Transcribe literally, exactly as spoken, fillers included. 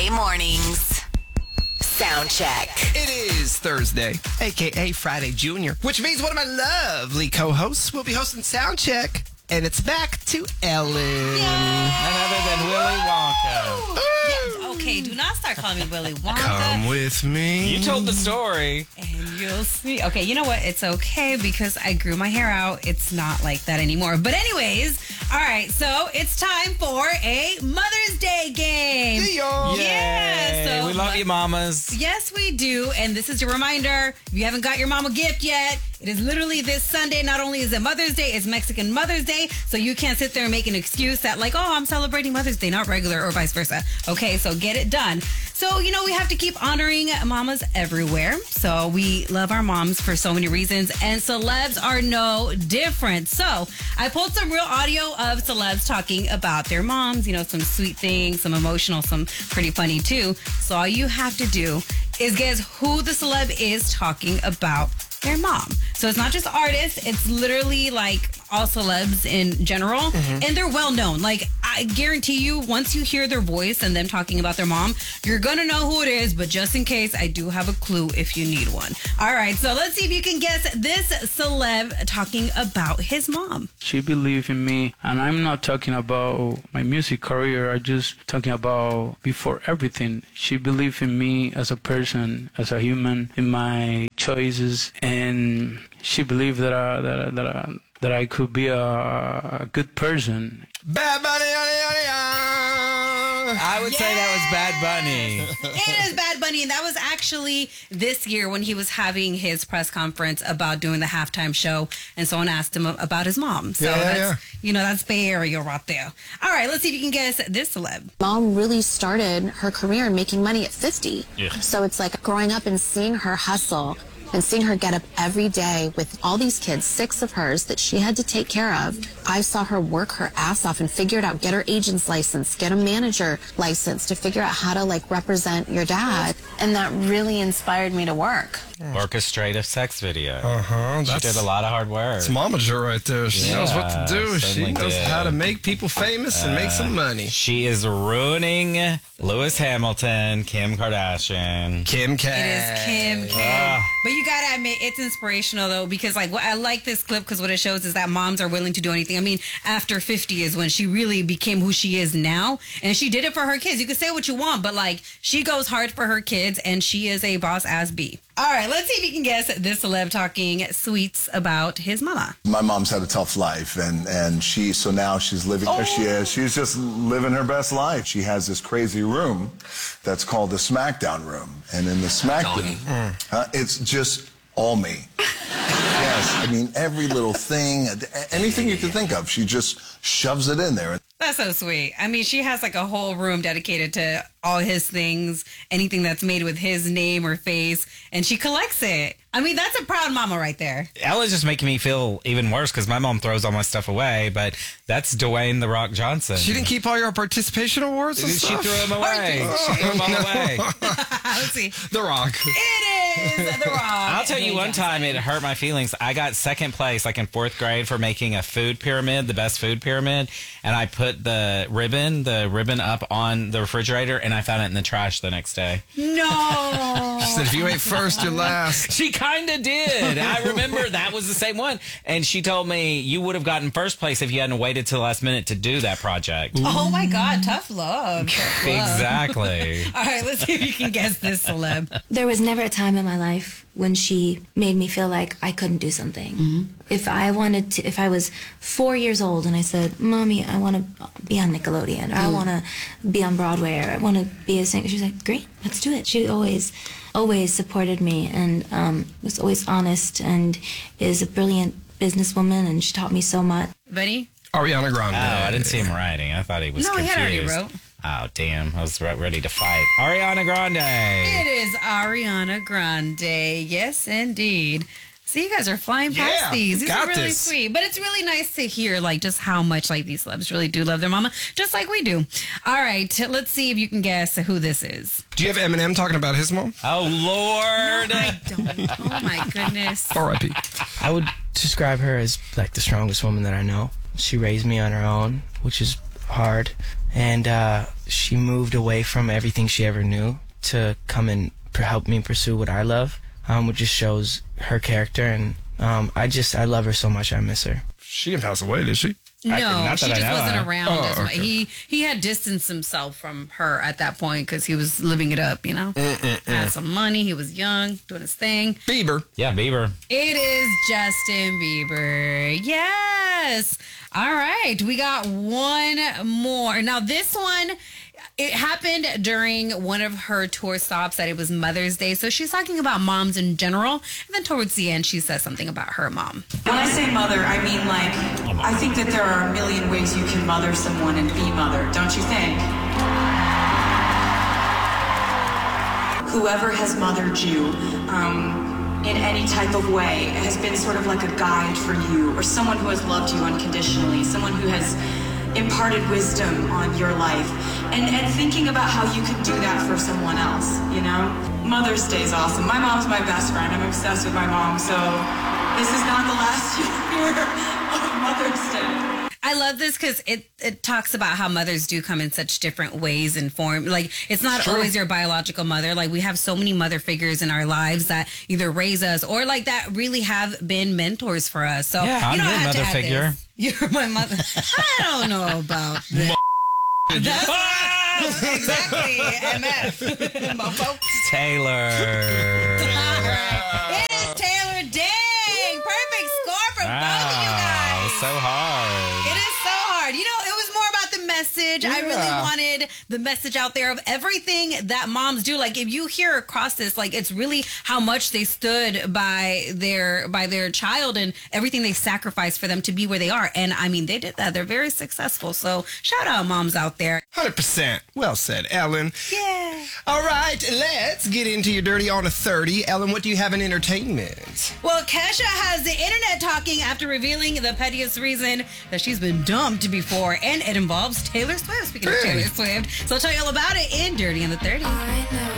Weekday mornings. Sound check. It is Thursday, a k a. Friday Junior, which means one of my lovely co-hosts will be hosting Sound Check, and it's back to Ellen. None other than Willy Wonka. Yes, okay, do not start calling me Willy Wonka. Come with me. You told the story. And you'll see. Okay, you know what? It's okay because I grew my hair out. It's not like that anymore. But anyways, all right, so it's time for a Mother's Day game. Yeah. Yeah, so we love you, mamas. Yes, we do. And this is your reminder. If you haven't got your mama gift yet, it is literally this Sunday. Not only is it Mother's Day, it's Mexican Mother's Day. So you can't sit there and make an excuse that like, oh, I'm celebrating Mother's Day, not regular or vice versa. Okay, so get it done. So, you know, we have to keep honoring mamas everywhere. So we love our moms for so many reasons. And celebs are no different. So I pulled some real audio of celebs talking about their moms. You know, some sweet things, some emotional, some pretty funny too. So all you have to do is guess who the celeb is talking about their mom. So it's not just artists, it's literally like all celebs in general. Mm-hmm. And they're well known. Like, I guarantee you, once you hear their voice and them talking about their mom, you're gonna know who it is. But just in case, I do have a clue if you need one. All right, so let's see if you can guess this celeb talking about his mom. She believed in me, and I'm not talking about my music career. I'm just talking about before everything. She believed in me as a person, as a human, in my choices, and she believed that I, that I, that I, that I could be a, a good person. Bad Bunny, yada, yada, yada. I would Yes! say that was Bad Bunny. It is Bad Bunny, and that was actually this year when he was having his press conference about doing the halftime show, and someone asked him about his mom. So Yeah, yeah, that's, yeah. you know, that's Bay Area right there. All right, let's see if you can guess this celeb. Mom really started her career in making money at fifty. Yeah. So it's like growing up and seeing her hustle and seeing her get up every day with all these kids, six of hers that she had to take care of. I saw her work her ass off and figure it out, get her agent's license, get a manager license to figure out how to like represent your dad. And that really inspired me to work. Orchestrate a sex video. Uh-huh. She did a lot of hard work. It's momager right there. She Yeah, knows what to do. She certainly knows did. how to make people famous and make some money. She is ruining Lewis Hamilton, Kim Kardashian. Kim K. It is Kim K. Ah. But you gotta admit, it's inspirational though, because like what I like this clip because what it shows is that moms are willing to do anything. I mean, after fifty is when she really became who she is now, and she did it for her kids. You can say what you want, but like she goes hard for her kids, and she is a boss ass bee. All right, let's see if you can guess this celeb talking sweets about his mama. My mom's had a tough life, and, and she, so now she's living, there she is, she's just living her best life. She has this crazy room that's called the SmackDown room. And in the SmackDown, uh, it's just all me. Yes, I mean, every little thing, anything you can think of, she just shoves it in there. That's so sweet. I mean, she has like a whole room dedicated to all his things, anything that's made with his name or face, and she collects it. I mean, that's a proud mama right there. Ella's just making me feel even worse because my mom throws all my stuff away, but that's Dwayne The Rock Johnson. She didn't keep all your participation awards and She stuff? threw them away. She threw them all away. Let's see. The Rock. It is The Rock. I'll tell you one time it hurt my feelings. I got second place like in fourth grade for making a food pyramid, the best food pyramid, and I put the ribbon, the ribbon up on the refrigerator, and I found it in the trash the next day. No. She said, if you ate first, you're last. She kind of did. I remember that was the same one. And she told me you would have gotten first place if you hadn't waited till the last minute to do that project. Oh my God, tough love. Tough love. Exactly. All right, let's see if you can guess this celeb. There was never a time in my life when she made me feel like I couldn't do something. Mm-hmm. If I wanted to, if I was four years old and I said, Mommy, I want to be on Nickelodeon, or mm. I want to be on Broadway, or I want to be a singer, she's like, great, let's do it. She always, always supported me, and um, was always honest, and is a brilliant businesswoman, and she taught me so much. Buddy? Ariana Grande. Oh, I didn't see him writing. I thought he was No, he confused. had already wrote. Oh, damn. I was re- ready to fight. Ariana Grande. It is Ariana Grande. Yes, indeed. See, you guys are flying past Yeah, these. These got are really this. sweet. But it's really nice to hear, like, just how much, like, these celebs really do love their mama, just like we do. All right, let's see if you can guess who this is. Do you have Eminem talking about his mom? Oh, Lord. I don't. Oh, my goodness. R I P I would describe her as like the strongest woman that I know. She raised me on her own, which is hard, and uh, she moved away from everything she ever knew to come and p- help me pursue what I love, um, which just shows her character, and um, I just, I love her so much. I miss her. She didn't pass away, did she? No, not she that I just know wasn't of. around. Oh, as much. okay. He he had distanced himself from her at that point because he was living it up, you know? Had some money. He was young, doing his thing. Bieber. Yeah, Bieber. It is Justin Bieber. Yes. All right. We got one more. Now, this one, it happened during one of her tour stops that it was Mother's Day. So she's talking about moms in general. And then towards the end, she says something about her mom. When I say mother, I mean like, I think that there are a million ways you can mother someone and be mother, don't you think? Whoever has mothered you um, in any type of way has been sort of like a guide for you, or someone who has loved you unconditionally, someone who has imparted wisdom on your life, and, and thinking about how you can do that for someone else, you know? Mother's Day is awesome. My mom's my best friend. I'm obsessed with my mom, so this is not the last year of Mother's Day. I love this because it, it talks about how mothers do come in such different ways and form. Like, it's not Sure. always your biological mother. Like, we have so many mother figures in our lives that either raise us or, like, that really have been mentors for us. So, Yeah, you I'm don't your have mother to have figure. this. You're my mother. I don't know about that. That's exactly. M F. Mofo. Taylor. It is Taylor. Dang. Perfect score from both of you Wow, guys. so hard. It is so hard. You know, it was more about the message. I really Yeah. wanted the message out there of everything that moms do. Like, if you hear across this, like, it's really how much they stood by their by their child and everything they sacrificed for them to be where they are. And I mean, they did that. They're very successful. So shout out moms out there. one hundred percent. Well said, Ellen. Yeah. All right, let's get into your Dirty on a thirty. Ellen, what do you have in entertainment? Well, Kesha has the internet talking after revealing the pettiest reason that she's been dumped before, and it involves Taylor Swift. Speaking of Hey. Taylor Swift, so I'll tell you all about it in Dirty on the thirty. I know